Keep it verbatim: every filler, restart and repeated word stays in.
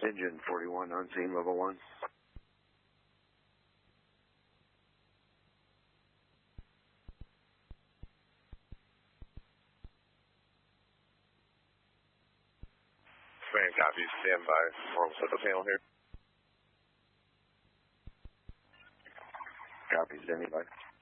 Engine forty-one on scene, level one. Same copy, stand by. Form set the panel here. Copy, standing by.